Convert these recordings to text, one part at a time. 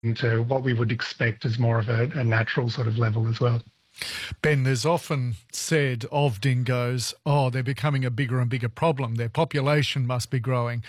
to what we would expect as more of a natural sort of level as well. Ben, there's often said of dingoes, oh, they're becoming a bigger and bigger problem. Their population must be growing.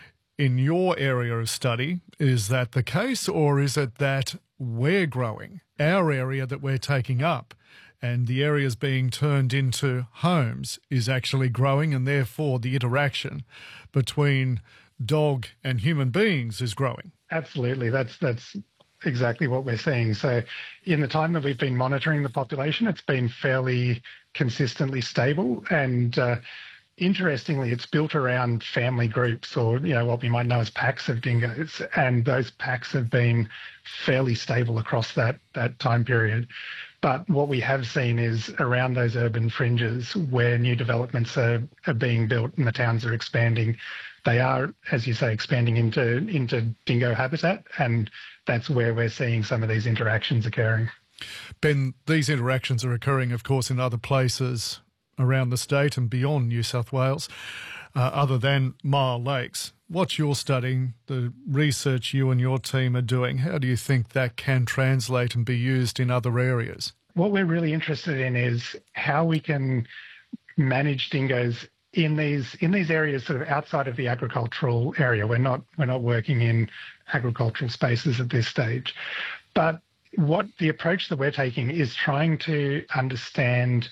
In your area of study, is that the case, or is it that we're growing, our area that we're taking up, and the areas being turned into homes is actually growing, and therefore the interaction between dog and human beings is growing? Absolutely. That's exactly what we're seeing. So in the time that we've been monitoring the population, it's been fairly consistently stable. And interestingly, it's built around family groups, or what we might know as packs of dingoes. And those packs have been fairly stable across that time period. But what we have seen is around those urban fringes where new developments are being built and the towns are expanding, they are, as you say, expanding into dingo habitat, and that's where we're seeing some of these interactions occurring. Ben, these interactions are occurring, of course, in other places around the state and beyond New South Wales, other than Mile Lakes. What you're studying, the research you and your team are doing, how do you think that can translate and be used in other areas? What we're really interested in is how we can manage dingoes in these areas sort of outside of the agricultural area. We're not working in agricultural spaces at this stage. But what the approach that we're taking is trying to understand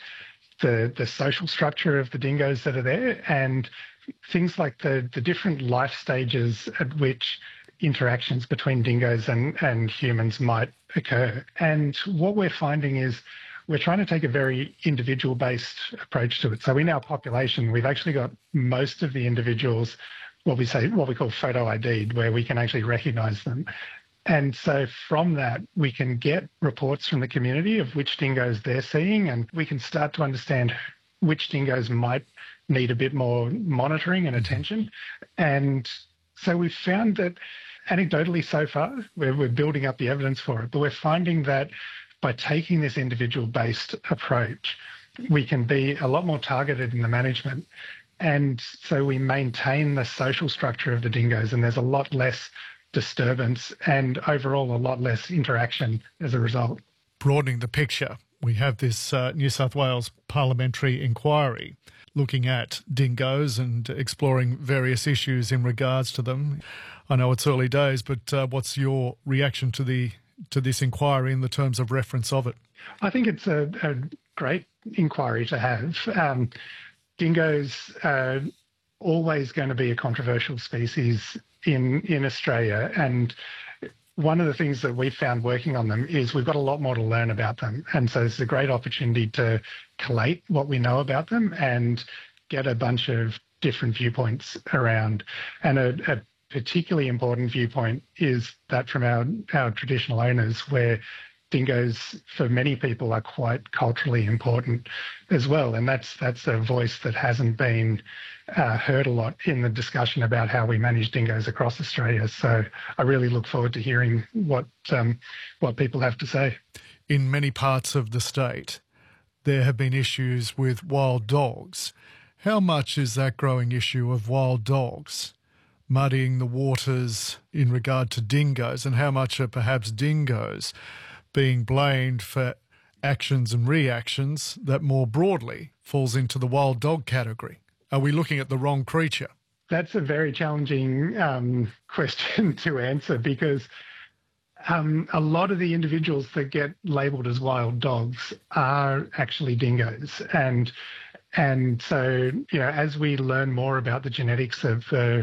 the social structure of the dingoes that are there, and things like the different life stages at which interactions between dingoes and humans might occur. And what we're finding is we're trying to take a very individual-based approach to it. So in our population, we've actually got most of the individuals, what we call photo ID'd, where we can actually recognise them. And so from that, we can get reports from the community of which dingoes they're seeing, and we can start to understand which dingoes might need a bit more monitoring and attention. And so we've found that anecdotally so far, we're building up the evidence for it, but we're finding that by taking this individual-based approach, we can be a lot more targeted in the management. And so we maintain the social structure of the dingoes, and there's a lot less disturbance and overall a lot less interaction as a result. Broadening the picture, we have this New South Wales parliamentary inquiry looking at dingoes and exploring various issues in regards to them. I know it's early days, but what's your reaction to this inquiry in the terms of reference of it? I think it's a great inquiry to have. Dingoes are always going to be a controversial species in Australia, and one of the things that we found working on them is we've got a lot more to learn about them, and so it's a great opportunity to collate what we know about them and get a bunch of different viewpoints around. And a particularly important viewpoint is that from our traditional owners, where dingoes for many people are quite culturally important as well, and that's a voice that hasn't been heard a lot in the discussion about how we manage dingoes across Australia. So I really look forward to hearing what people have to say. In many parts of the state, there have been issues with wild dogs. How much is that growing issue of wild dogs muddying the waters in regard to dingoes, and how much are perhaps dingoes being blamed for actions and reactions that more broadly falls into the wild dog category? Are we looking at the wrong creature? That's a very challenging question to answer, because a lot of the individuals that get labelled as wild dogs are actually dingoes. And so, as we learn more about the genetics of the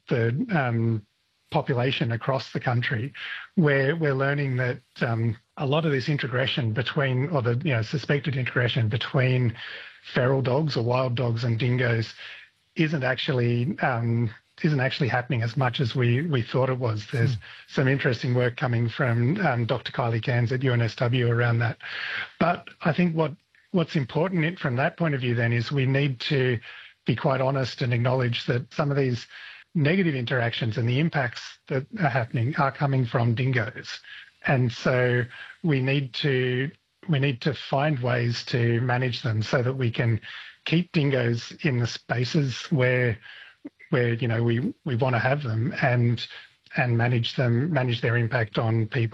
population across the country, we're learning that a lot of this integration between, or the suspected integration between feral dogs or wild dogs and dingoes isn't actually happening as much as we thought it was. There's some interesting work coming from Dr. Kylie Cairns at UNSW around that. But I think what's important from that point of view then is we need to be quite honest and acknowledge that some of these negative interactions and the impacts that are happening are coming from dingoes. And so we need to find ways to manage them so that we can keep dingoes in the spaces where we want to have them, and and manage their impact on people